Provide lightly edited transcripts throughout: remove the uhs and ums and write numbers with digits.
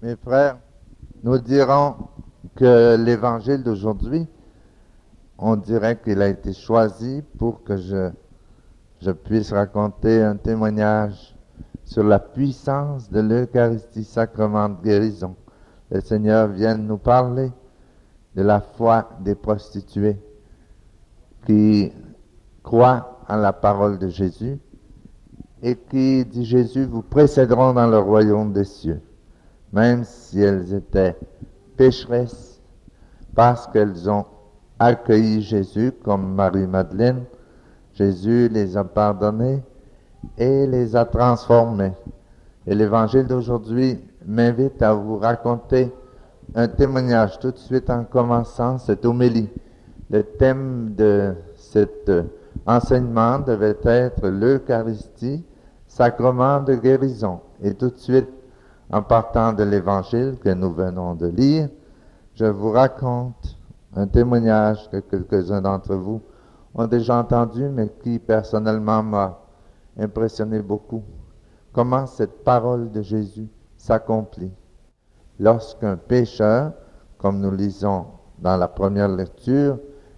Mes frères, nous dirons que l'évangile d'aujourd'hui, on dirait qu'il a été choisi pour que je puisse raconter un témoignage sur la puissance de l'Eucharistie, sacrement de guérison. Le Seigneur vient nous parler de la foi des prostituées qui croient en la parole de Jésus et qui, dit Jésus, vous précéderont dans le royaume des cieux, même si elles étaient pécheresses, parce qu'elles ont accueilli Jésus comme Marie-Madeleine. Jésus les a pardonnées et les a transformées. Et l'évangile d'aujourd'hui m'invite à vous raconter un témoignage tout de suite en commençant cette homélie. Le thème de cet enseignement devait être l'Eucharistie, sacrement de guérison. Et tout de suite, en partant de l'évangile que nous venons de lire, je vous raconte un témoignage que quelques-uns d'entre vous ont déjà entendu, mais qui personnellement m'a impressionné beaucoup. Comment cette parole de Jésus s'accomplit. Lorsqu'un pécheur, comme nous lisons dans la première lecture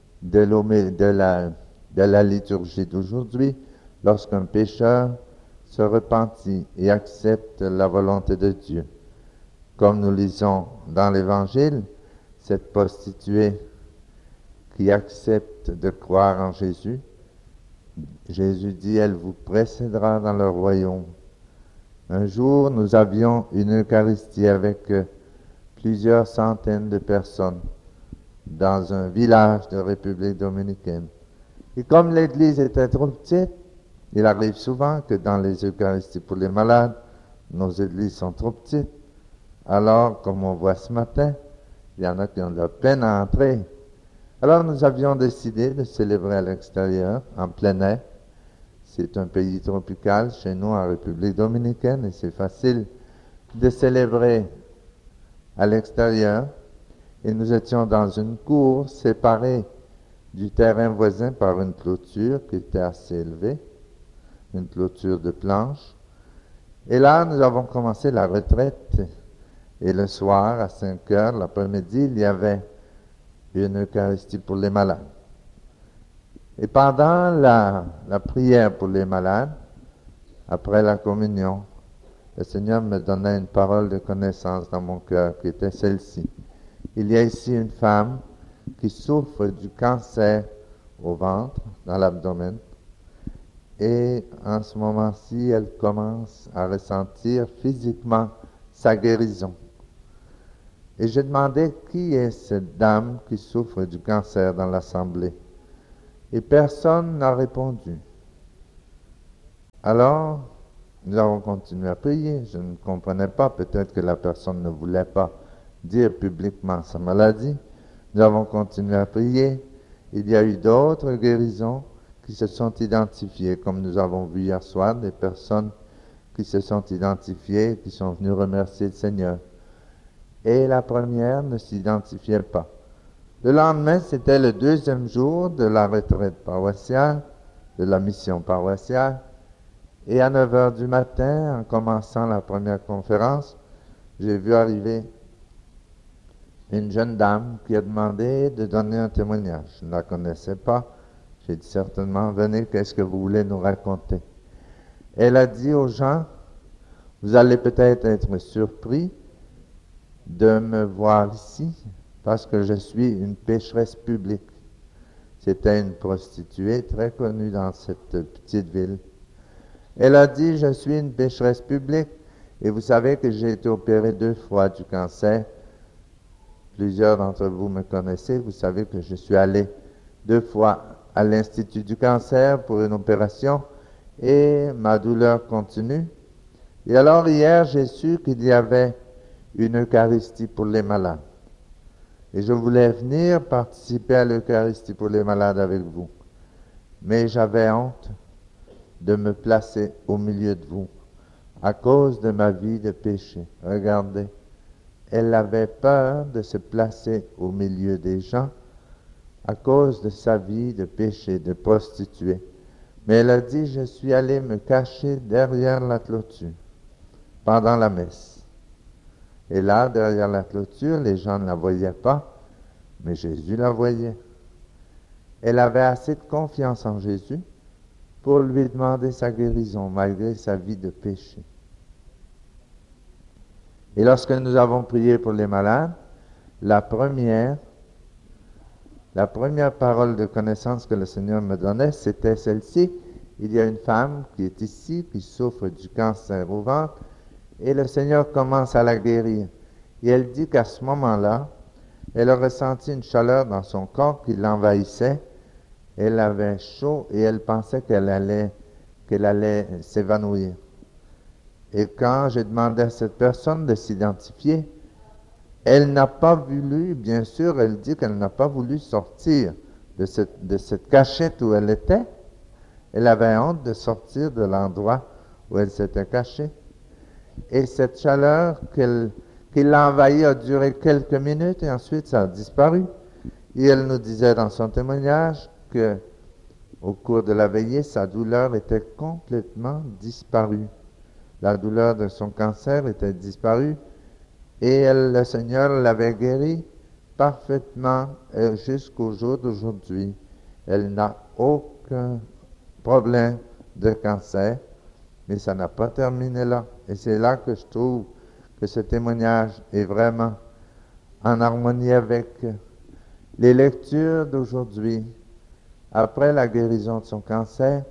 de la liturgie d'aujourd'hui, lorsqu'un pécheur se repentit et accepte la volonté de Dieu. Comme nous lisons dans l'Évangile, cette prostituée qui accepte de croire en Jésus, Jésus dit, elle vous précédera dans le royaume. Un jour, nous avions une Eucharistie avec plusieurs centaines de personnes dans un village de République dominicaine. Et comme l'église était trop petite, il arrive souvent que dans les Eucharisties pour les malades, nos églises sont trop petites. Alors, comme on voit ce matin, il y en a qui ont de la peine à entrer. Alors, nous avions décidé de célébrer à l'extérieur, en plein air. C'est un pays tropical chez nous en République dominicaine et c'est facile de célébrer à l'extérieur. Et nous étions dans une cour séparée du terrain voisin par une clôture qui était assez élevée, une clôture de planches. Et là, nous avons commencé la retraite. Et le soir, à 5 heures, l'après-midi, il y avait une Eucharistie pour les malades. Et pendant la prière pour les malades, après la communion, le Seigneur me donnait une parole de connaissance dans mon cœur qui était celle-ci. Il y a ici une femme qui souffre du cancer au ventre, dans l'abdomen, et en ce moment-ci, elle commence à ressentir physiquement sa guérison. Et j'ai demandé qui est cette dame qui souffre du cancer dans l'assemblée. Et personne n'a répondu. Alors, nous avons continué à prier. Je ne comprenais pas, peut-être que la personne ne voulait pas dire publiquement sa maladie. Nous avons continué à prier. Il y a eu d'autres guérisons qui se sont identifiées, comme nous avons vu hier soir, des personnes qui se sont identifiées, qui sont venues remercier le Seigneur. Et la première ne s'identifiait pas. Le lendemain, c'était le deuxième jour de la retraite paroissiale, de la mission paroissiale. Et à 9 heures du matin, en commençant la première conférence, j'ai vu arriver une jeune dame qui a demandé de donner un témoignage. Je ne la connaissais pas. J'ai dit certainement, venez, qu'est-ce que vous voulez nous raconter? Elle a dit aux gens, vous allez peut-être être surpris de me voir ici, parce que je suis une pécheresse publique. C'était une prostituée très connue dans cette petite ville. Elle a dit, je suis une pécheresse publique, et vous savez que j'ai été opérée 2 fois du cancer. Plusieurs d'entre vous me connaissez, vous savez que je suis allé 2 fois à l'Institut du cancer pour une opération, et ma douleur continue. Et alors hier, j'ai su qu'il y avait une Eucharistie pour les malades. Et je voulais venir participer à l'Eucharistie pour les malades avec vous. Mais j'avais honte de me placer au milieu de vous à cause de ma vie de péché. Regardez, elle avait peur de se placer au milieu des gens à cause de sa vie de péché, de prostituée. Mais elle a dit, je suis allé me cacher derrière la clôture pendant la messe. Et là, derrière la clôture, les gens ne la voyaient pas, mais Jésus la voyait. Elle avait assez de confiance en Jésus pour lui demander sa guérison, malgré sa vie de péché. Et lorsque nous avons prié pour les malades, la première parole de connaissance que le Seigneur me donnait, c'était celle-ci. Il y a une femme qui est ici, qui souffre du cancer au ventre, et le Seigneur commence à la guérir. Et elle dit qu'à ce moment-là, elle a ressenti une chaleur dans son corps qui l'envahissait. Elle avait chaud et elle pensait qu'elle allait s'évanouir. Et quand j'ai demandé à cette personne de s'identifier, elle n'a pas voulu, bien sûr, elle dit qu'elle n'a pas voulu sortir de cette cachette où elle était. Elle avait honte de sortir de l'endroit où elle s'était cachée. Et cette chaleur qui l'a envahie a duré quelques minutes et ensuite ça a disparu. Et elle nous disait dans son témoignage que au cours de la veillée, sa douleur était complètement disparue. La douleur de son cancer était disparue et le Seigneur l'avait guérie parfaitement jusqu'au jour d'aujourd'hui. Elle n'a aucun problème de cancer, mais ça n'a pas terminé là. Et c'est là que je trouve que ce témoignage est vraiment en harmonie avec les lectures d'aujourd'hui. Après la guérison de son cancer,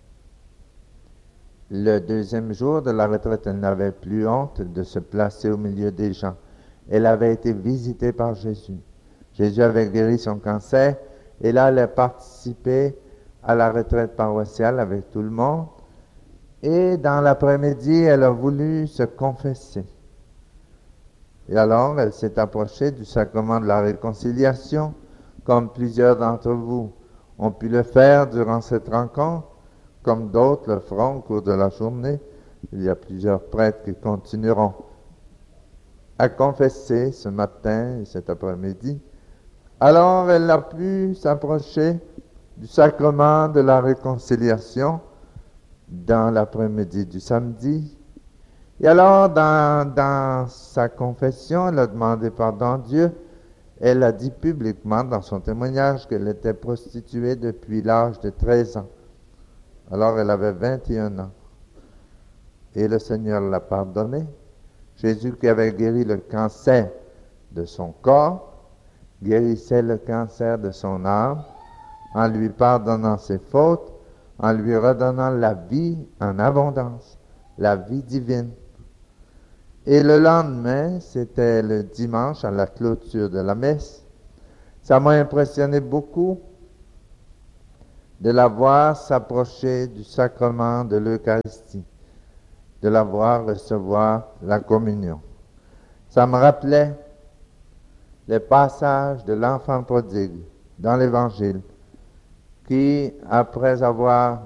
le deuxième jour de la retraite, elle n'avait plus honte de se placer au milieu des gens. Elle avait été visitée par Jésus. Jésus avait guéri son cancer et là, elle a participé à la retraite paroissiale avec tout le monde. Et dans l'après-midi, elle a voulu se confesser. Et alors, elle s'est approchée du sacrement de la réconciliation, comme plusieurs d'entre vous ont pu le faire durant cette rencontre, comme d'autres le feront au cours de la journée. Il y a plusieurs prêtres qui continueront à confesser ce matin et cet après-midi. Alors, elle a pu s'approcher du sacrement de la réconciliation dans l'après-midi du samedi. Et alors, dans sa confession, elle a demandé pardon à Dieu. Elle a dit publiquement dans son témoignage qu'elle était prostituée depuis l'âge de 13 ans. Alors, elle avait 21 ans. Et le Seigneur l'a pardonné. Jésus, qui avait guéri le cancer de son corps, guérissait le cancer de son âme en lui pardonnant ses fautes, en lui redonnant la vie en abondance, la vie divine. Et le lendemain, c'était le dimanche à la clôture de la messe. Ça m'a impressionné beaucoup de la voir s'approcher du sacrement de l'Eucharistie, de la voir recevoir la communion. Ça me rappelait les passages de l'enfant prodigue dans l'Évangile, qui, après avoir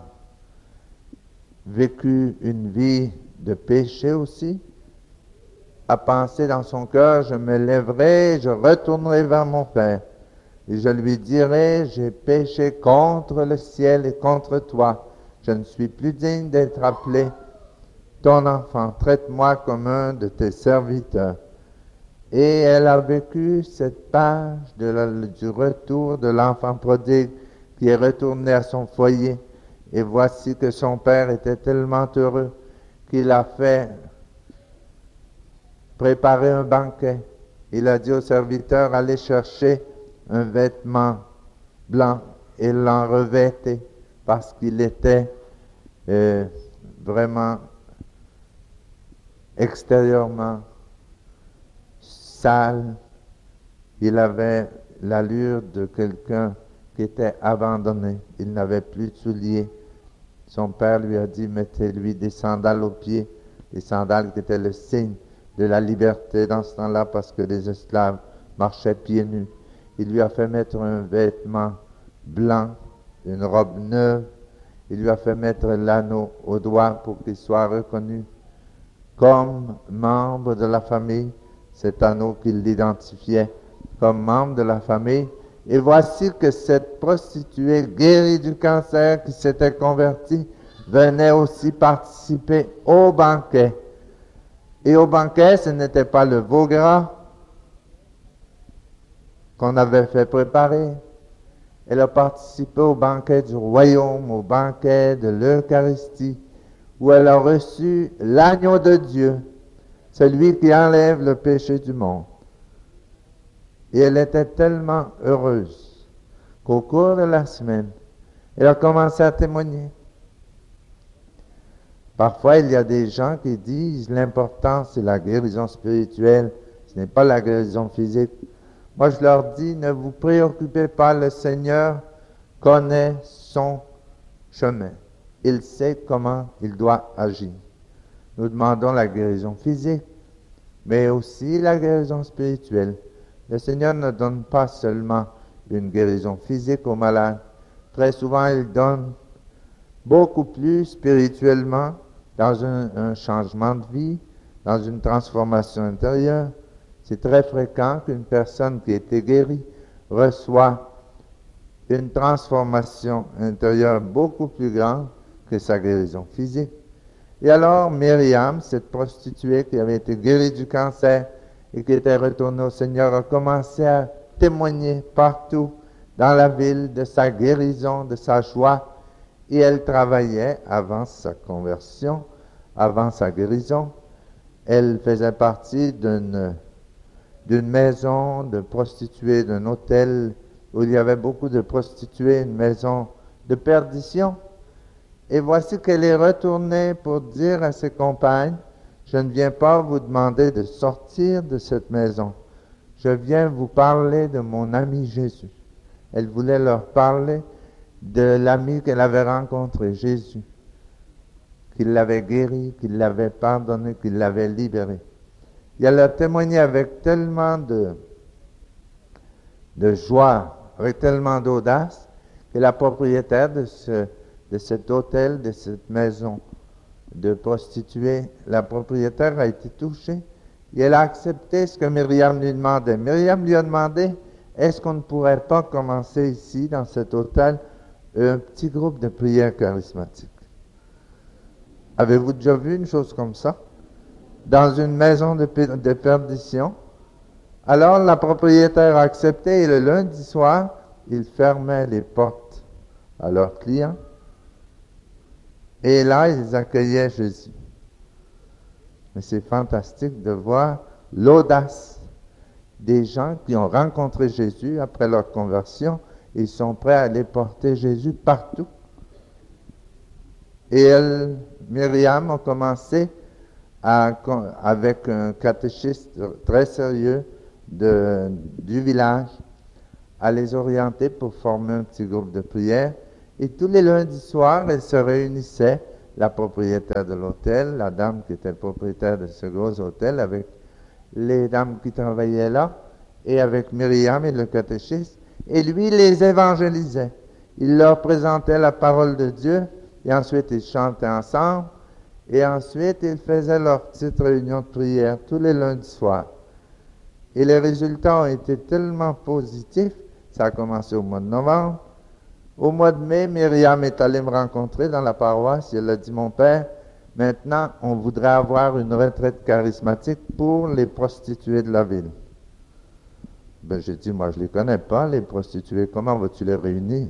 vécu une vie de péché aussi, a pensé dans son cœur, je me lèverai, je retournerai vers mon Père, et je lui dirai, j'ai péché contre le ciel et contre toi, je ne suis plus digne d'être appelé ton enfant, traite-moi comme un de tes serviteurs. Et elle a vécu cette page du retour de l'enfant prodigue qui est retourné à son foyer. Et voici que son père était tellement heureux qu'il a fait préparer un banquet. Il a dit au serviteur, allez chercher un vêtement blanc et l'en revêter parce qu'il était vraiment extérieurement sale. Il avait l'allure de quelqu'un qui était abandonné. Il n'avait plus de souliers. Son père lui a dit, mettez-lui des sandales aux pieds, des sandales qui étaient le signe de la liberté dans ce temps-là parce que les esclaves marchaient pieds nus. Il lui a fait mettre un vêtement blanc, une robe neuve. Il lui a fait mettre l'anneau au doigt pour qu'il soit reconnu comme membre de la famille, cet anneau qui l'identifiait comme membre de la famille. Et voici que cette prostituée guérie du cancer qui s'était convertie venait aussi participer au banquet. Et au banquet, ce n'était pas le veau gras qu'on avait fait préparer. Elle a participé au banquet du royaume, au banquet de l'Eucharistie, où elle a reçu l'agneau de Dieu, celui qui enlève le péché du monde. Et elle était tellement heureuse qu'au cours de la semaine, elle a commencé à témoigner. Parfois, il y a des gens qui disent l'important, c'est la guérison spirituelle, ce n'est pas la guérison physique. Moi, je leur dis, ne vous préoccupez pas, le Seigneur connaît son chemin. Il sait comment il doit agir. Nous demandons la guérison physique, mais aussi la guérison spirituelle. Le Seigneur ne donne pas seulement une guérison physique aux malades. Très souvent, il donne beaucoup plus spirituellement dans un changement de vie, dans une transformation intérieure. C'est très fréquent qu'une personne qui a été guérie reçoit une transformation intérieure beaucoup plus grande que sa guérison physique. Et alors, Myriam, cette prostituée qui avait été guérie du cancer et qui était retournée au Seigneur, a commencé à témoigner partout dans la ville de sa guérison, de sa joie. Et elle travaillait avant sa conversion, avant sa guérison. Elle faisait partie d'une maison de prostituées, d'un hôtel où il y avait beaucoup de prostituées, une maison de perdition. Et voici qu'elle est retournée pour dire à ses compagnes, je ne viens pas vous demander de sortir de cette maison. Je viens vous parler de mon ami Jésus. Elle voulait leur parler de l'ami qu'elle avait rencontré, Jésus, qu'il l'avait guéri, qu'il l'avait pardonné, qu'il l'avait libéré. Et elle a témoigné avec tellement de joie, avec tellement d'audace, que la propriétaire de cet hôtel, de cette maison de prostituées, la propriétaire a été touchée et elle a accepté ce que Myriam lui demandait. Myriam lui a demandé, est-ce qu'on ne pourrait pas commencer ici, dans cet hôtel, un petit groupe de prière charismatique? Avez-vous déjà vu une chose comme ça? Dans une maison de perdition? Alors la propriétaire a accepté et le lundi soir, ils fermaient les portes à leurs clients. Et là, ils accueillaient Jésus. Mais c'est fantastique de voir l'audace des gens qui ont rencontré Jésus après leur conversion. Ils sont prêts à aller porter Jésus partout. Et elle, Myriam, a commencé avec un catéchiste très sérieux du village à les orienter pour former un petit groupe de prière. Et tous les lundis soirs, elle se réunissait, la propriétaire de l'hôtel, la dame qui était propriétaire de ce gros hôtel, avec les dames qui travaillaient là, et avec Myriam et le catéchiste, et lui les évangélisait. Il leur présentait la parole de Dieu, et ensuite ils chantaient ensemble, et ensuite ils faisaient leur petite réunion de prière tous les lundis soirs. Et les résultats ont été tellement positifs, ça a commencé au mois de novembre. Au mois de mai, Myriam est allée me rencontrer dans la paroisse et elle a dit, mon père, maintenant on voudrait avoir une retraite charismatique pour les prostituées de la ville. Ben, j'ai dit, moi je ne les connais pas, les prostituées, comment vas-tu les réunir?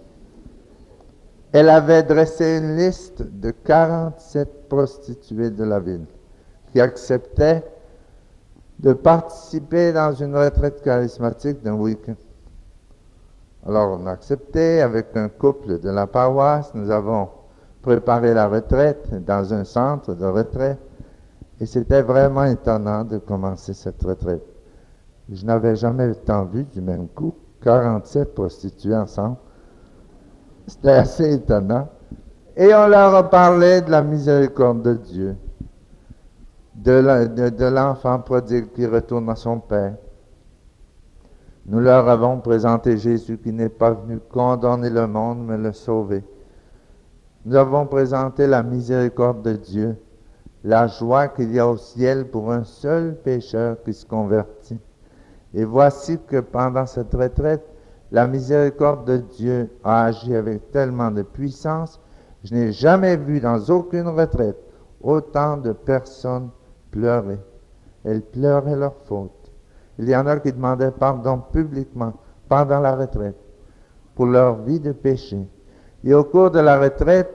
Elle avait dressé une liste de 47 prostituées de la ville qui acceptaient de participer dans une retraite charismatique d'un week-end. Alors on a accepté avec un couple de la paroisse, nous avons préparé la retraite dans un centre de retraite et c'était vraiment étonnant de commencer cette retraite. Je n'avais jamais tant vu du même coup 47 prostituées ensemble. C'était assez étonnant. Et on leur a parlé de la miséricorde de Dieu, de l'enfant prodigue qui retourne à son père. Nous leur avons présenté Jésus qui n'est pas venu condamner le monde, mais le sauver. Nous avons présenté la miséricorde de Dieu, la joie qu'il y a au ciel pour un seul pécheur qui se convertit. Et voici que pendant cette retraite, la miséricorde de Dieu a agi avec tellement de puissance. Je n'ai jamais vu dans aucune retraite autant de personnes pleuraient. Elles pleuraient leur faute. Il y en a qui demandaient pardon publiquement pendant la retraite pour leur vie de péché. Et au cours de la retraite,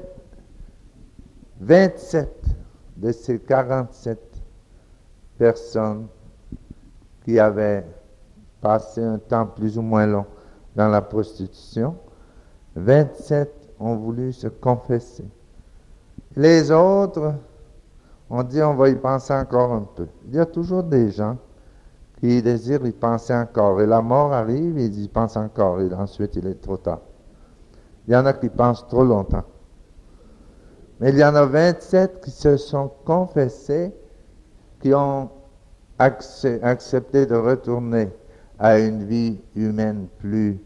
27 de ces 47 personnes qui avaient passé un temps plus ou moins long dans la prostitution, 27 ont voulu se confesser. Les autres ont dit on va y penser encore un peu. Il y a toujours des gens qui désirent y penser encore. Et la mort arrive et ils y pensent encore. Et ensuite, il est trop tard. Il y en a qui pensent trop longtemps. Mais il y en a 27 qui se sont confessés, qui ont accepté de retourner à une vie humaine plus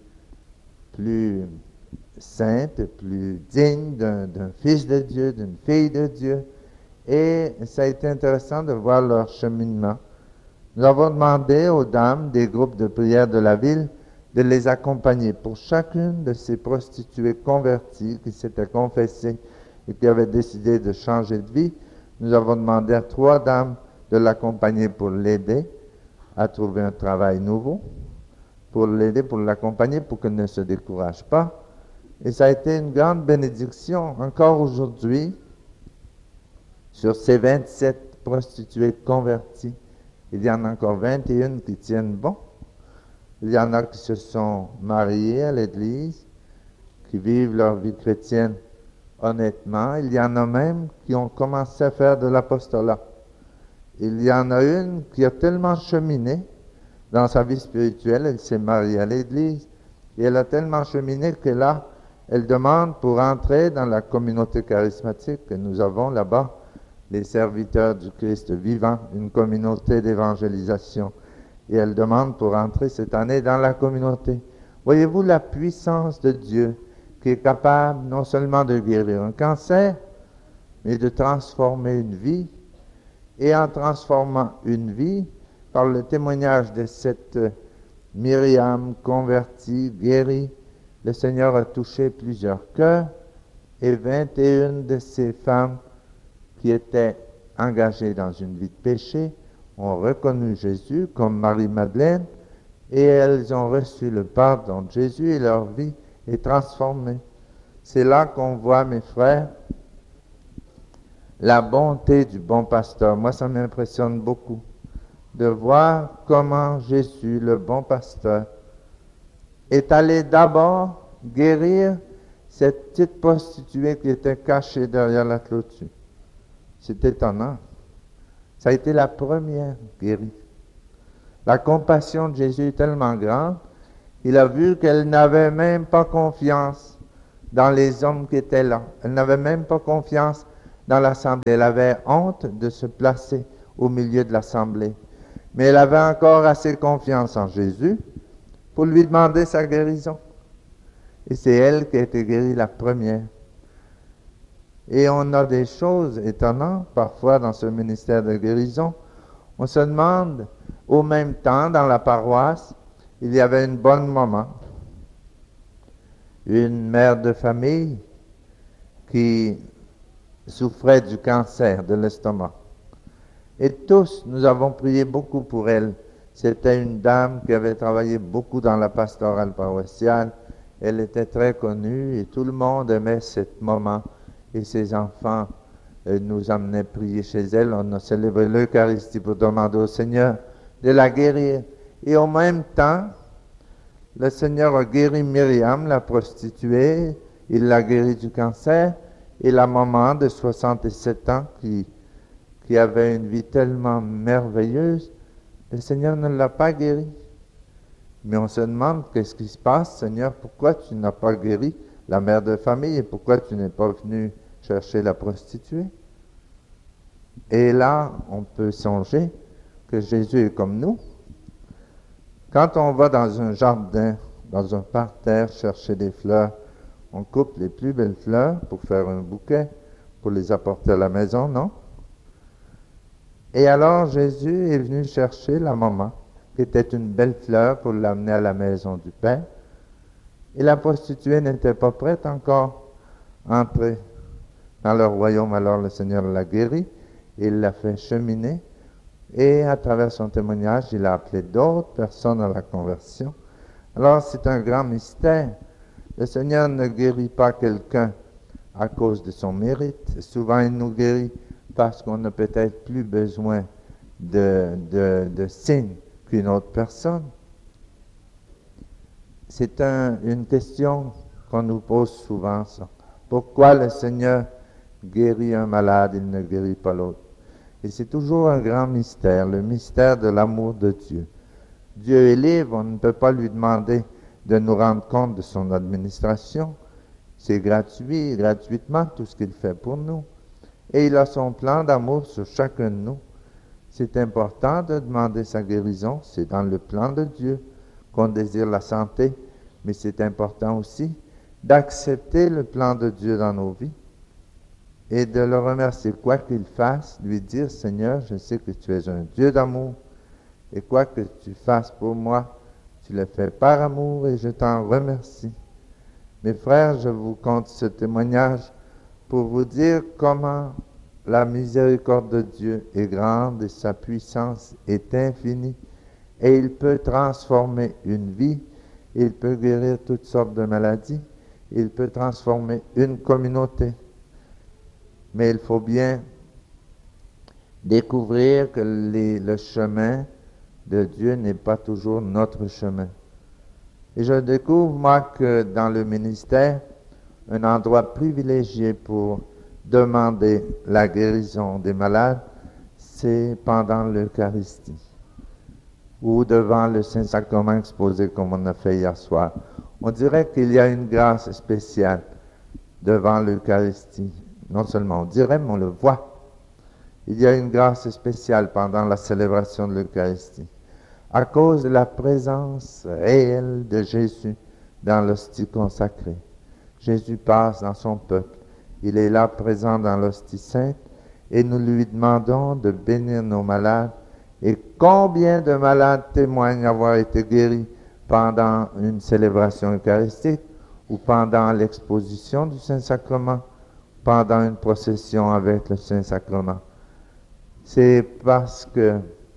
sainte, plus digne d'un fils de Dieu, d'une fille de Dieu. Et ça a été intéressant de voir leur cheminement. Nous avons demandé aux dames des groupes de prière de la ville de les accompagner. Pour chacune de ces prostituées converties qui s'étaient confessées et qui avaient décidé de changer de vie, nous avons demandé à 3 dames de l'accompagner pour l'aider à trouver un travail nouveau, pour l'aider, pour l'accompagner, pour qu'elle ne se décourage pas. Et ça a été une grande bénédiction. Encore aujourd'hui, sur ces 27 prostituées converties, il y en a encore 21 qui tiennent bon. Il y en a qui se sont mariées à l'Église, qui vivent leur vie chrétienne honnêtement. Il y en a même qui ont commencé à faire de l'apostolat. Il y en a une qui a tellement cheminé dans sa vie spirituelle, elle s'est mariée à l'Église, et elle a tellement cheminé que là, elle demande pour entrer dans la communauté charismatique que nous avons là-bas, les serviteurs du Christ vivant, une communauté d'évangélisation. Et elle demande pour entrer cette année dans la communauté. Voyez-vous la puissance de Dieu qui est capable non seulement de guérir un cancer, mais de transformer une vie. Et en transformant une vie, par le témoignage de cette Myriam convertie, guérie, le Seigneur a touché plusieurs cœurs et 21 de ces femmes qui étaient engagées dans une vie de péché ont reconnu Jésus comme Marie-Madeleine et elles ont reçu le pardon de Jésus et leur vie est transformée. C'est là qu'on voit, mes frères, la bonté du bon pasteur. Moi, ça m'impressionne beaucoup de voir comment Jésus, le bon pasteur, est allé d'abord guérir cette petite prostituée qui était cachée derrière la clôture. C'est étonnant. Ça a été la première guérie. La compassion de Jésus est tellement grande, il a vu qu'elle n'avait même pas confiance dans les hommes qui étaient là. Elle n'avait même pas confiance dans l'assemblée. Elle avait honte de se placer au milieu de l'assemblée. Mais elle avait encore assez confiance en Jésus pour lui demander sa guérison. Et c'est elle qui a été guérie la première. Et on a des choses étonnantes parfois dans ce ministère de guérison. On se demande, au même temps, dans la paroisse, il y avait une bonne maman, une mère de famille qui souffrait du cancer de l'estomac. Et tous, nous avons prié beaucoup pour elle. C'était une dame qui avait travaillé beaucoup dans la pastorale paroissiale. Elle était très connue et tout le monde aimait cette maman. Et ses enfants nous amenaient prier chez elle. On a célébré l'Eucharistie pour demander au Seigneur de la guérir. Et en même temps, le Seigneur a guéri Myriam, la prostituée. Il l'a guérie du cancer. Et la maman de 67 ans qui avait une vie tellement merveilleuse, le Seigneur ne l'a pas guérie. Mais on se demande, qu'est-ce qui se passe, Seigneur? Pourquoi tu n'as pas guéri la mère de famille et pourquoi tu n'es pas venu chercher la prostituée? Et là, on peut songer que Jésus est comme nous. Quand on va dans un jardin, dans un parterre, chercher des fleurs, on coupe les plus belles fleurs pour faire un bouquet, pour les apporter à la maison, non? Et alors Jésus est venu chercher la maman, qui était une belle fleur, pour l'amener à la maison du Père. Et la prostituée n'était pas prête encore à entrer dans le royaume. Alors le Seigneur l'a guérie et il l'a fait cheminer Et à travers son témoignage, il a appelé d'autres personnes à la conversion. Alors c'est un grand mystère. Le Seigneur ne guérit pas quelqu'un à cause de son mérite. Souvent, il nous guérit parce qu'on n'a peut-être plus besoin de signes qu'une autre personne. C'est une question qu'on nous pose souvent, ça. Pourquoi le Seigneur guérit un malade, il ne guérit pas l'autre? Et c'est toujours un grand mystère, le mystère de l'amour de Dieu. Dieu est libre, on ne peut pas lui demander de nous rendre compte de son administration. C'est gratuit, gratuitement, tout ce qu'il fait pour nous. Et il a son plan d'amour sur chacun de nous. C'est important de demander sa guérison, c'est dans le plan de Dieu qu'on désire la santé, mais c'est important aussi d'accepter le plan de Dieu dans nos vies et de le remercier, quoi qu'il fasse, lui dire, Seigneur, je sais que tu es un Dieu d'amour, et quoi que tu fasses pour moi, tu le fais par amour, et je t'en remercie. Mes frères, je vous conte ce témoignage pour vous dire comment la miséricorde de Dieu est grande et sa puissance est infinie, et il peut transformer une vie, il peut guérir toutes sortes de maladies, il peut transformer une communauté. Mais il faut bien découvrir que le chemin de Dieu n'est pas toujours notre chemin. Et je découvre, moi, que dans le ministère, un endroit privilégié pour demander la guérison des malades, c'est pendant l'Eucharistie ou devant le Saint-Sacrement exposé comme on a fait hier soir. On dirait qu'il y a une grâce spéciale devant l'Eucharistie. Non seulement on dirait, mais on le voit. Il y a une grâce spéciale pendant la célébration de l'Eucharistie, à cause de la présence réelle de Jésus dans l'hostie consacrée. Jésus passe dans son peuple. Il est là présent dans l'hostie sainte et nous lui demandons de bénir nos malades. Et combien de malades témoignent avoir été guéris pendant une célébration eucharistique ou pendant l'exposition du Saint-Sacrement, pendant une procession avec le Saint-Sacrement? C'est parce que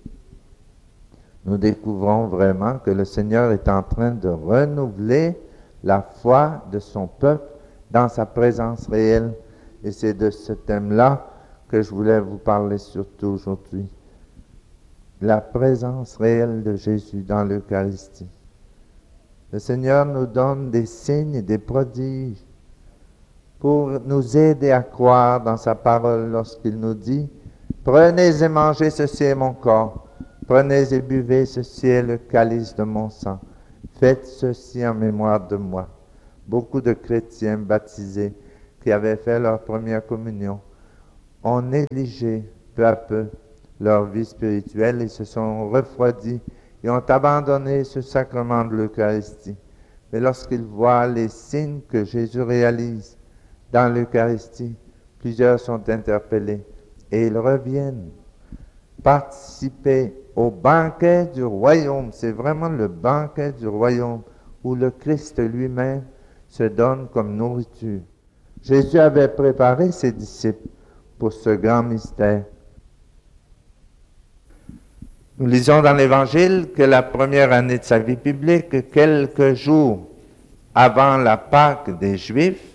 nous découvrons vraiment que le Seigneur est en train de renouveler la foi de son peuple dans sa présence réelle. Et c'est de ce thème-là que je voulais vous parler surtout aujourd'hui. La présence réelle de Jésus dans l'Eucharistie. Le Seigneur nous donne des signes et des prodiges pour nous aider à croire dans sa parole lorsqu'il nous dit « Prenez et mangez, ceci est mon corps. Prenez et buvez, ceci est le calice de mon sang. Faites ceci en mémoire de moi. » Beaucoup de chrétiens baptisés qui avaient fait leur première communion ont négligé peu à peu leur vie spirituelle et se sont refroidis et ont abandonné ce sacrement de l'Eucharistie. Mais lorsqu'ils voient les signes que Jésus réalise dans l'Eucharistie, plusieurs sont interpellés et ils reviennent participer au banquet du royaume. C'est vraiment le banquet du royaume où le Christ lui-même se donne comme nourriture. Jésus avait préparé ses disciples pour ce grand mystère. Nous lisons dans l'Évangile que la première année de sa vie publique, quelques jours avant la Pâque des Juifs,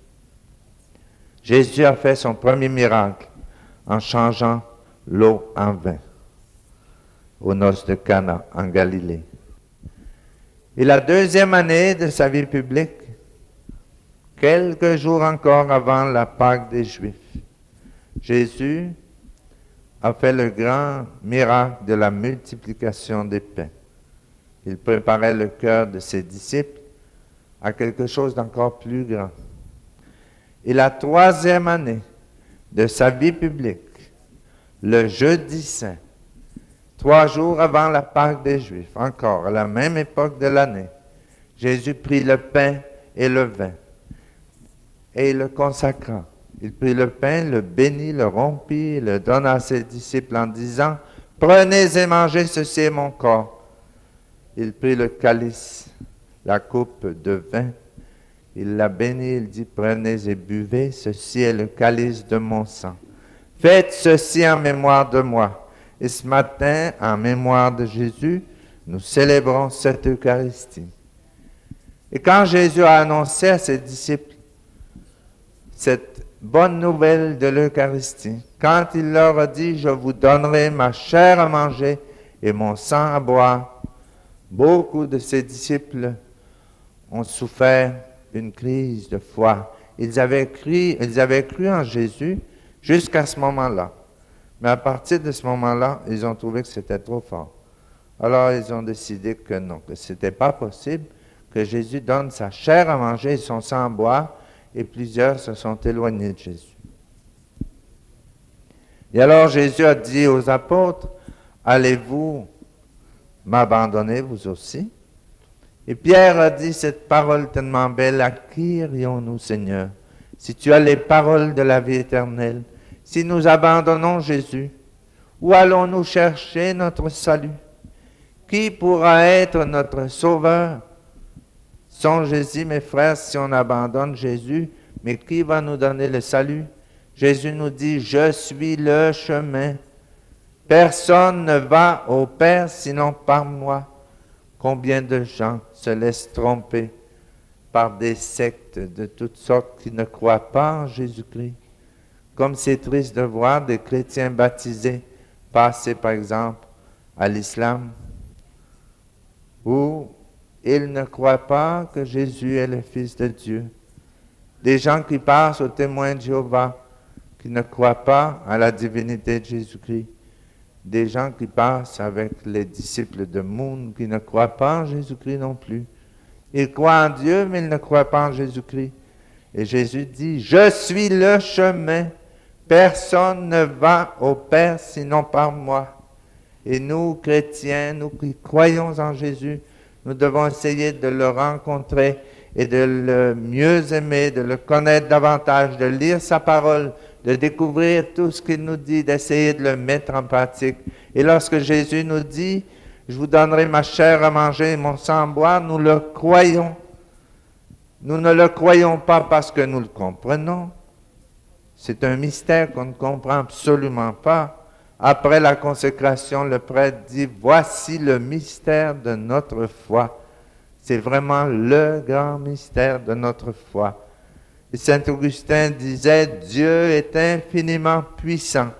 Jésus a fait son premier miracle en changeant l'eau en vin aux noces de Cana en Galilée. Et la deuxième année de sa vie publique, quelques jours encore avant la Pâque des Juifs, Jésus a fait le grand miracle de la multiplication des pains. Il préparait le cœur de ses disciples à quelque chose d'encore plus grand. Et la troisième année de sa vie publique, le jeudi saint, 3 jours avant la Pâque des Juifs, encore à la même époque de l'année, Jésus prit le pain et le vin et le consacra. Il prit le pain, le bénit, le rompit, et le donna à ses disciples en disant « Prenez et mangez, ceci est mon corps. » Il prit le calice, la coupe de vin, il la bénit, il dit « Prenez et buvez, ceci est le calice de mon sang. Faites ceci en mémoire de moi. » Et ce matin, en mémoire de Jésus, nous célébrons cette Eucharistie. Et quand Jésus a annoncé à ses disciples cette bonne nouvelle de l'Eucharistie, quand il leur a dit « Je vous donnerai ma chair à manger et mon sang à boire », beaucoup de ses disciples ont souffert une crise de foi. Ils avaient cru en Jésus jusqu'à ce moment-là. Mais à partir de ce moment-là, ils ont trouvé que c'était trop fort. Alors, ils ont décidé que non, que ce n'était pas possible, que Jésus donne sa chair à manger et son sang à boire, et plusieurs se sont éloignés de Jésus. Et alors, Jésus a dit aux apôtres, « Allez-vous m'abandonner, vous aussi? » Et Pierre a dit cette parole tellement belle, « À qui irions-nous, Seigneur, si tu as les paroles de la vie éternelle? Si nous abandonnons Jésus, où allons-nous chercher notre salut? Qui pourra être notre sauveur? » Songez-y, mes frères, si on abandonne Jésus, mais qui va nous donner le salut? Jésus nous dit, « Je suis le chemin. Personne ne va au Père sinon par moi. » Combien de gens se laissent tromper par des sectes de toutes sortes qui ne croient pas en Jésus-Christ? Comme c'est triste de voir des chrétiens baptisés passer, par exemple, à l'islam, où ils ne croient pas que Jésus est le Fils de Dieu. Des gens qui passent aux témoins de Jéhovah, qui ne croient pas à la divinité de Jésus-Christ. Des gens qui passent avec les disciples de Moon, qui ne croient pas en Jésus-Christ non plus. Ils croient en Dieu, mais ils ne croient pas en Jésus-Christ. Et Jésus dit, « Je suis le chemin. Personne ne va au Père sinon par moi. » Et nous, chrétiens, nous qui croyons en Jésus, nous devons essayer de le rencontrer et de le mieux aimer, de le connaître davantage, de lire sa parole, de découvrir tout ce qu'il nous dit, d'essayer de le mettre en pratique. Et lorsque Jésus nous dit, « Je vous donnerai ma chair à manger et mon sang à boire », nous le croyons. Nous ne le croyons pas parce que nous le comprenons. C'est un mystère qu'on ne comprend absolument pas. Après la consécration, le prêtre dit, « Voici le mystère de notre foi. » C'est vraiment le grand mystère de notre foi. Et saint Augustin disait, « Dieu est infiniment puissant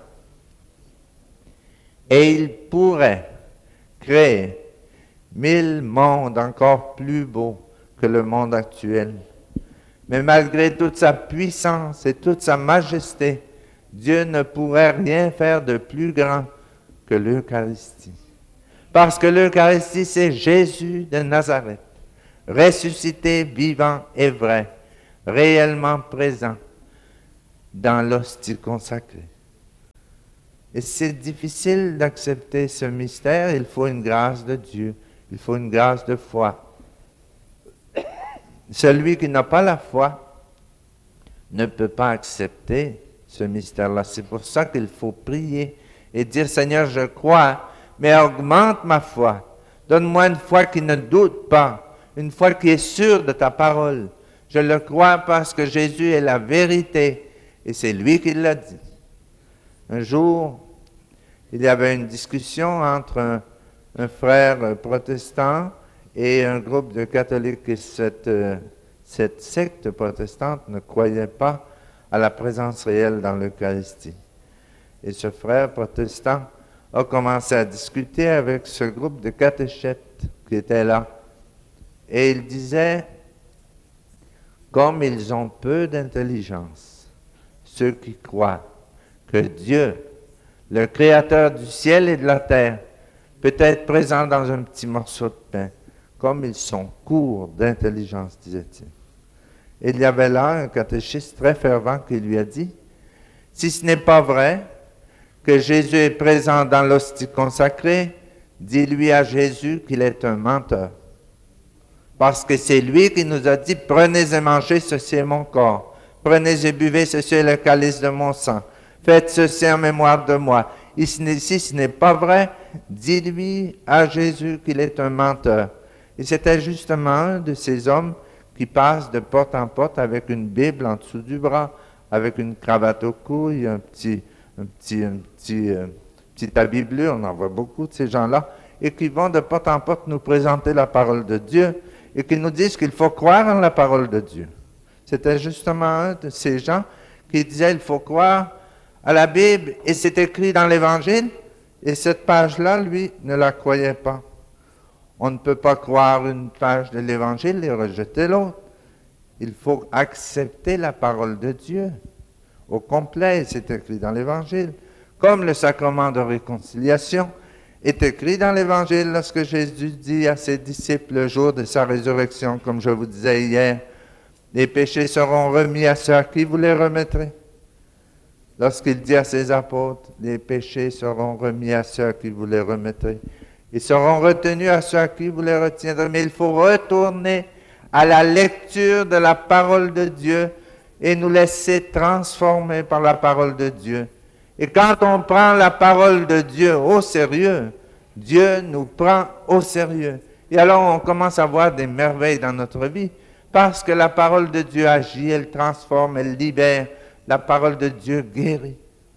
et il pourrait créer 1000 mondes encore plus beaux que le monde actuel. Mais malgré toute sa puissance et toute sa majesté, Dieu ne pourrait rien faire de plus grand que l'Eucharistie. Parce que l'Eucharistie, c'est Jésus de Nazareth, ressuscité, vivant et vrai, réellement présent dans l'hostie consacrée. Et c'est difficile d'accepter ce mystère, il faut une grâce de Dieu, il faut une grâce de foi. Celui qui n'a pas la foi ne peut pas accepter ce mystère-là. C'est pour ça qu'il faut prier et dire, Seigneur, je crois, mais augmente ma foi. Donne-moi une foi qui ne doute pas, une foi qui est sûre de ta parole. Je le crois parce que Jésus est la vérité et c'est lui qui l'a dit. Un jour, il y avait une discussion entre un frère protestant et un groupe de catholiques. Et cette secte protestante ne croyait pas à la présence réelle dans l'Eucharistie. Et ce frère protestant a commencé à discuter avec ce groupe de catéchètes qui étaient là. Et il disait, comme ils ont peu d'intelligence, ceux qui croient que Dieu, le Créateur du ciel et de la terre, peut être présent dans un petit morceau de pain, comme ils sont courts d'intelligence, disait-il. Et il y avait là un catéchiste très fervent qui lui a dit, « Si ce n'est pas vrai que Jésus est présent dans l'hostie consacrée, dis-lui à Jésus qu'il est un menteur. Parce que c'est lui qui nous a dit, « Prenez et mangez, ceci est mon corps. Prenez et buvez, ceci est le calice de mon sang. Faites ceci en mémoire de moi. » Et si ce n'est pas vrai, dis-lui à Jésus qu'il est un menteur. Et c'était justement un de ces hommes qui passe de porte en porte avec une Bible en dessous du bras, avec une cravate au cou et un petit petite Bible, on en voit beaucoup de ces gens-là, et qui vont de porte en porte nous présenter la parole de Dieu, et qui nous disent qu'il faut croire en la parole de Dieu. C'était justement un de ces gens qui disait il faut croire à la Bible, et c'est écrit dans l'Évangile, et cette page-là, lui, ne la croyait pas. On ne peut pas croire une page de l'Évangile et rejeter l'autre. Il faut accepter la parole de Dieu au complet, c'est écrit dans l'Évangile. Comme le sacrement de réconciliation est écrit dans l'Évangile lorsque Jésus dit à ses disciples le jour de sa résurrection, comme je vous disais hier, les péchés seront remis à ceux à qui vous les remettrez. Lorsqu'il dit à ses apôtres, les péchés seront remis à ceux à qui vous les remettrez. Ils seront retenus à ceux à qui vous les retiendrez. Mais il faut retourner à la lecture de la parole de Dieu et nous laisser transformer par la parole de Dieu. Et quand on prend la parole de Dieu au sérieux, Dieu nous prend au sérieux. Et alors on commence à voir des merveilles dans notre vie parce que la parole de Dieu agit, elle transforme, elle libère. La parole de Dieu guérit.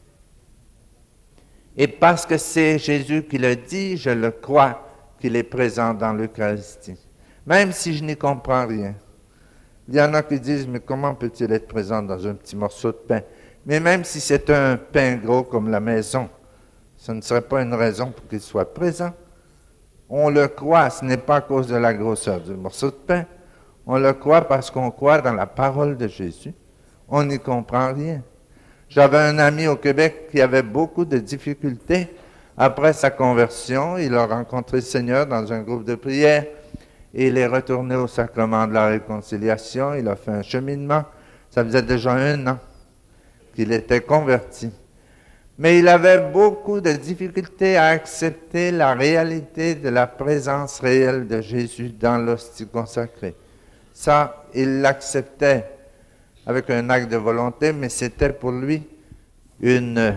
Et parce que c'est Jésus qui le dit, je le crois qu'il est présent dans l'Eucharistie. Même si je n'y comprends rien. Il y en a qui disent, mais comment peut-il être présent dans un petit morceau de pain? Mais même si c'est un pain gros comme la maison, ce ne serait pas une raison pour qu'il soit présent. On le croit, ce n'est pas à cause de la grosseur du morceau de pain. On le croit parce qu'on croit dans la parole de Jésus. On n'y comprend rien. J'avais un ami au Québec qui avait beaucoup de difficultés après sa conversion. Il a rencontré le Seigneur dans un groupe de prière et il est retourné au sacrement de la réconciliation. Il a fait un cheminement. Ça faisait déjà 1 an qu'il était converti. Mais il avait beaucoup de difficultés à accepter la réalité de la présence réelle de Jésus dans l'hostie consacrée. Ça, il l'acceptait avec un acte de volonté, mais c'était pour lui une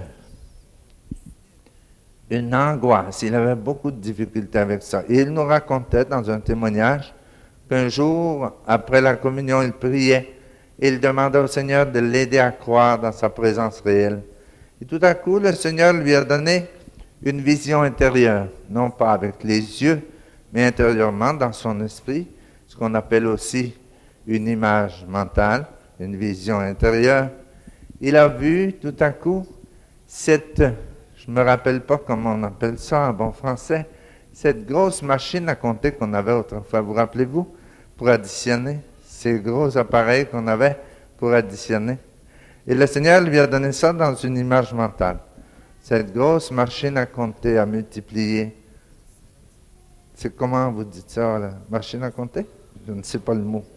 angoisse. Il avait beaucoup de difficultés avec ça. Et il nous racontait dans un témoignage qu'un jour, après la communion, il priait. Il demandait au Seigneur de l'aider à croire dans sa présence réelle. Et tout à coup, le Seigneur lui a donné une vision intérieure, non pas avec les yeux, mais intérieurement dans son esprit, ce qu'on appelle aussi une image mentale, une vision intérieure. Il a vu tout à coup cette, je ne me rappelle pas comment on appelle ça en bon français, cette grosse machine à compter qu'on avait autrefois, vous rappelez-vous, pour additionner, ces gros appareils qu'on avait pour additionner. Et le Seigneur lui a donné ça dans une image mentale. Cette grosse machine à compter, à multiplier. C'est comment vous dites ça, la machine à compter? Je ne sais pas le mot.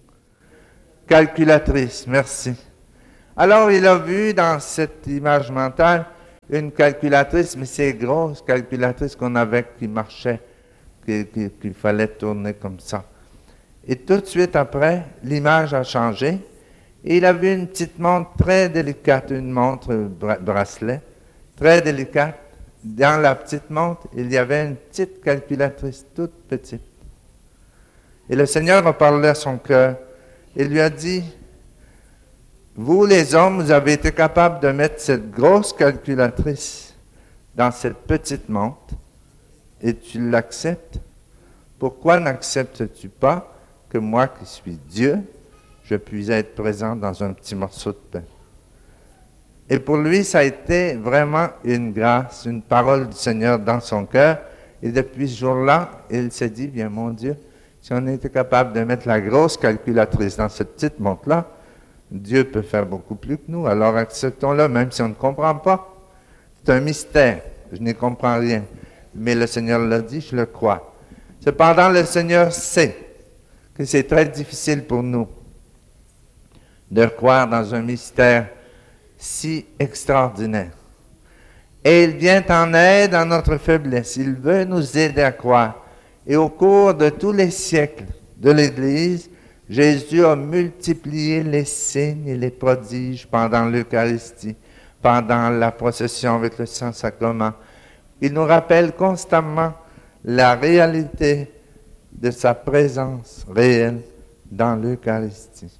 Calculatrice, merci. Alors, il a vu dans cette image mentale une calculatrice, mais ces grosses calculatrices qu'on avait qui marchaient, qu'il fallait tourner comme ça. Et tout de suite après, l'image a changé et il a vu une petite montre très délicate, une montre bracelet, très délicate. Dans la petite montre, il y avait une petite calculatrice toute petite. Et le Seigneur a parlé à son cœur. Il lui a dit, vous les hommes, vous avez été capables de mettre cette grosse calculatrice dans cette petite montre et tu l'acceptes. Pourquoi n'acceptes-tu pas que moi qui suis Dieu, je puisse être présent dans un petit morceau de pain? Et pour lui, ça a été vraiment une grâce, une parole du Seigneur dans son cœur. Et depuis ce jour-là, il s'est dit, bien mon Dieu, si on était capable de mettre la grosse calculatrice dans cette petite montre-là, Dieu peut faire beaucoup plus que nous, alors acceptons-le, même si on ne comprend pas. C'est un mystère, je n'y comprends rien. Mais le Seigneur l'a dit, je le crois. Cependant, le Seigneur sait que c'est très difficile pour nous de croire dans un mystère si extraordinaire. Et il vient en aide à notre faiblesse. Il veut nous aider à croire. Et au cours de tous les siècles de l'Église, Jésus a multiplié les signes et les prodiges pendant l'Eucharistie, pendant la procession avec le Saint-Sacrement. Il nous rappelle constamment la réalité de sa présence réelle dans l'Eucharistie.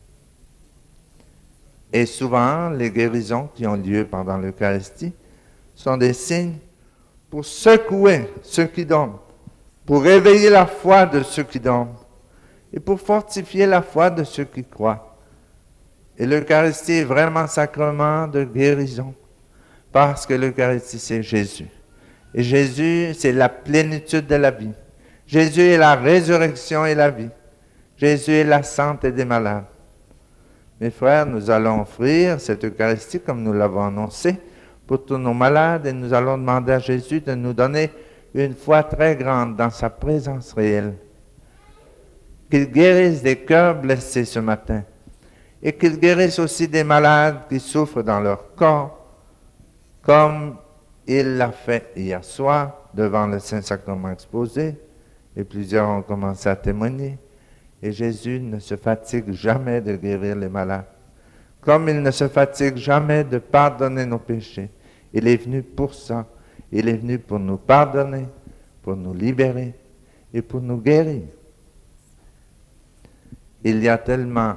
Et souvent, les guérisons qui ont lieu pendant l'Eucharistie sont des signes pour secouer ceux qui dorment, pour réveiller la foi de ceux qui dorment et pour fortifier la foi de ceux qui croient. Et l'Eucharistie est vraiment un sacrement de guérison parce que l'Eucharistie, c'est Jésus. Et Jésus, c'est la plénitude de la vie. Jésus est la résurrection et la vie. Jésus est la santé des malades. Mes frères, nous allons offrir cette Eucharistie comme nous l'avons annoncé pour tous nos malades et nous allons demander à Jésus de nous donner une foi très grande dans sa présence réelle. Qu'il guérisse des cœurs blessés ce matin et qu'il guérisse aussi des malades qui souffrent dans leur corps, comme il l'a fait hier soir devant le Saint-Sacrement exposé, et plusieurs ont commencé à témoigner. Et Jésus ne se fatigue jamais de guérir les malades, comme il ne se fatigue jamais de pardonner nos péchés. Il est venu pour ça. Il est venu pour nous pardonner, pour nous libérer et pour nous guérir. Il y a tellement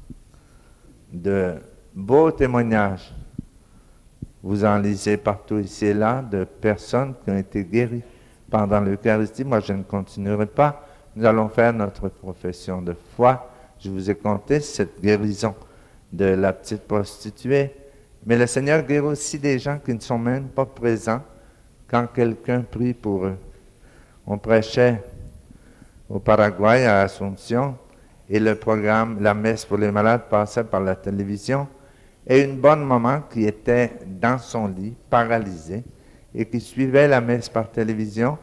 de beaux témoignages, vous en lisez partout ici et là, de personnes qui ont été guéries pendant l'Eucharistie. Moi, je ne continuerai pas. Nous allons faire notre profession de foi. Je vous ai conté cette guérison de la petite prostituée. Mais le Seigneur guérit aussi des gens qui ne sont même pas présents quand quelqu'un prie pour eux. On prêchait au Paraguay, à Asunción, et le programme, la messe pour les malades, passait par la télévision. Et une bonne maman qui était dans son lit, paralysée, et qui suivait la messe par télévision,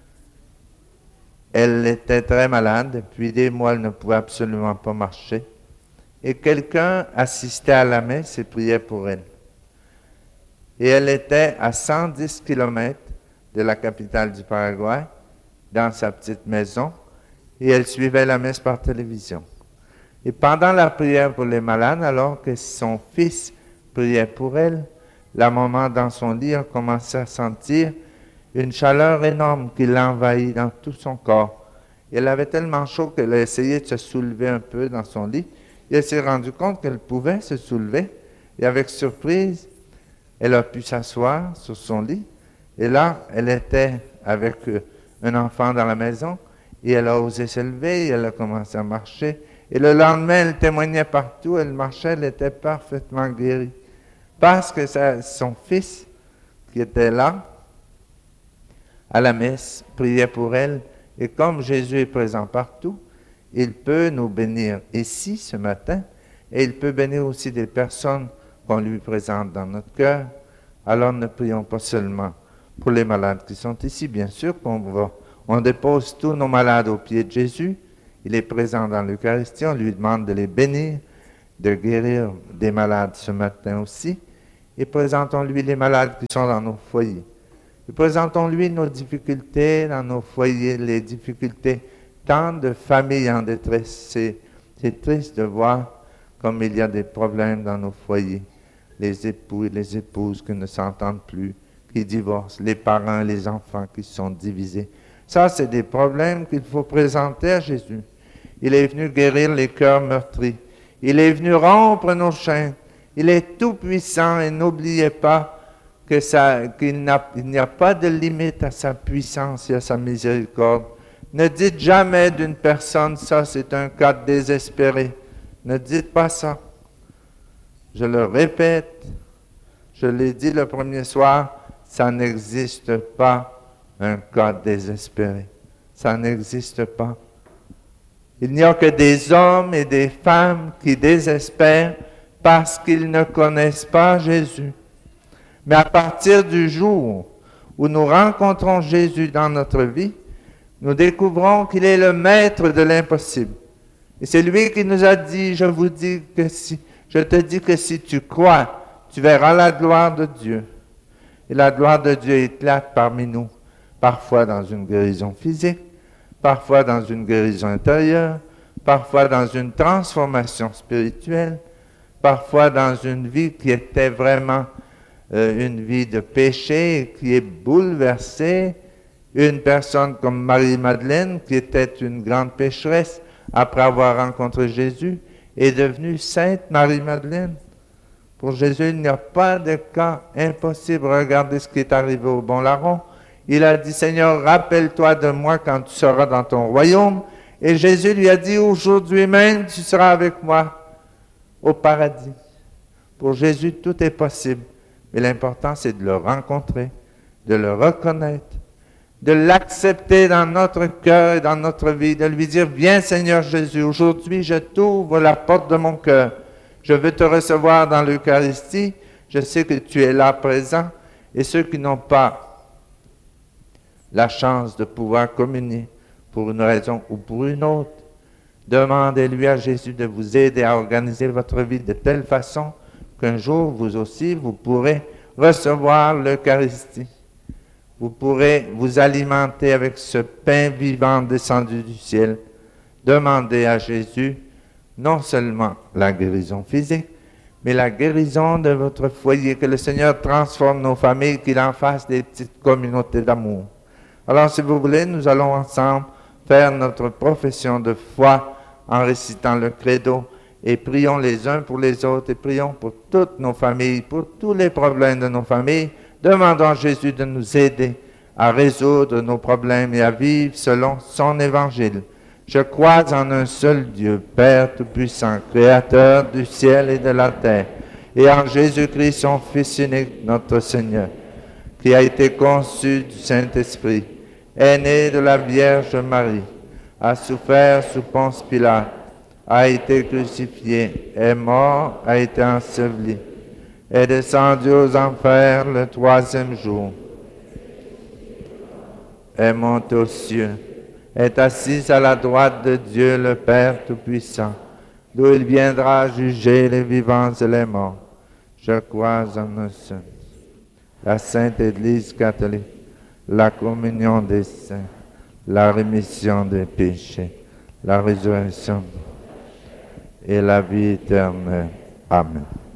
elle était très malade, depuis des mois, elle ne pouvait absolument pas marcher. Et quelqu'un assistait à la messe et priait pour elle. Et elle était à 110 km de la capitale du Paraguay, dans sa petite maison, et elle suivait la messe par télévision. Et pendant la prière pour les malades, alors que son fils priait pour elle, la maman dans son lit a commencé à sentir une chaleur énorme qui l'envahit dans tout son corps. Et elle avait tellement chaud qu'elle a essayé de se soulever un peu dans son lit. Et elle s'est rendue compte qu'elle pouvait se soulever. Et avec surprise, elle a pu s'asseoir sur son lit. Et là, elle était avec un enfant dans la maison. Et elle a osé se lever et elle a commencé à marcher. Et le lendemain, elle témoignait partout. Elle marchait, elle était parfaitement guérie. Parce que son fils, qui était là, à la messe, priait pour elle. Et comme Jésus est présent partout, il peut nous bénir ici ce matin, et il peut bénir aussi des personnes qu'on lui présente dans notre cœur. Alors ne prions pas seulement pour les malades qui sont ici, bien sûr on dépose tous nos malades aux pieds de Jésus. Il est présent dans l'Eucharistie, on lui demande de les bénir, de guérir des malades ce matin aussi. Et présentons-lui les malades qui sont dans nos foyers. Et présentons-lui nos difficultés dans nos foyers, les difficultés tant de familles en détresse. C'est triste de voir comme il y a des problèmes dans nos foyers. Les époux et les épouses qui ne s'entendent plus, qui divorcent, les parents et les enfants qui sont divisés. Ça, c'est des problèmes qu'il faut présenter à Jésus. Il est venu guérir les cœurs meurtris. Il est venu rompre nos chaînes. Il est tout puissant et n'oubliez pas qu'il n'y a pas de limite à sa puissance et à sa miséricorde. Ne dites jamais d'une personne, ça c'est un cas désespéré. Ne dites pas ça. Je le répète, je l'ai dit le premier soir, ça n'existe pas un cas désespéré. Ça n'existe pas. Il n'y a que des hommes et des femmes qui désespèrent parce qu'ils ne connaissent pas Jésus. Mais à partir du jour où nous rencontrons Jésus dans notre vie, nous découvrons qu'il est le maître de l'impossible. Et c'est lui qui nous a dit, je te dis que si tu crois, tu verras la gloire de Dieu. Et la gloire de Dieu éclate parmi nous, parfois dans une guérison physique, parfois dans une guérison intérieure, parfois dans une transformation spirituelle, parfois dans une vie qui était vraiment une vie de péché, qui est bouleversée. Une personne comme Marie-Madeleine, qui était une grande pécheresse, après avoir rencontré Jésus, est devenue Sainte Marie-Madeleine. Pour Jésus, il n'y a pas de cas impossible. Regardez ce qui est arrivé au bon larron. Il a dit, Seigneur, rappelle-toi de moi quand tu seras dans ton royaume. Et Jésus lui a dit, aujourd'hui même, tu seras avec moi au paradis. Pour Jésus, tout est possible. Mais l'important, c'est de le rencontrer, de le reconnaître, de l'accepter dans notre cœur et dans notre vie, de lui dire, viens Seigneur Jésus, aujourd'hui je t'ouvre la porte de mon cœur. Je veux te recevoir dans l'Eucharistie. Je sais que tu es là présent. Et ceux qui n'ont pas la chance de pouvoir communier pour une raison ou pour une autre, demandez-lui à Jésus de vous aider à organiser votre vie de telle façon qu'un jour, vous aussi, vous pourrez recevoir l'Eucharistie. Vous pourrez vous alimenter avec ce pain vivant descendu du ciel. Demandez à Jésus non seulement la guérison physique, mais la guérison de votre foyer, que le Seigneur transforme nos familles, qu'il en fasse des petites communautés d'amour. Alors, si vous voulez, nous allons ensemble faire notre profession de foi en récitant le credo et prions les uns pour les autres et prions pour toutes nos familles, pour tous les problèmes de nos familles. Demandons à Jésus de nous aider à résoudre nos problèmes et à vivre selon son évangile. Je crois en un seul Dieu, Père Tout-Puissant, Créateur du ciel et de la terre, et en Jésus-Christ, son Fils unique, notre Seigneur, qui a été conçu du Saint-Esprit, est né de la Vierge Marie, a souffert sous Ponce Pilate, a été crucifié, est mort, a été enseveli, est descendu aux enfers le troisième jour, est monté aux cieux, est assis à la droite de Dieu le Père Tout-Puissant, d'où il viendra juger les vivants et les morts. Je crois en un seul, la Sainte Église catholique, la communion des saints, la rémission des péchés, la résurrection et la vie éternelle. Amen.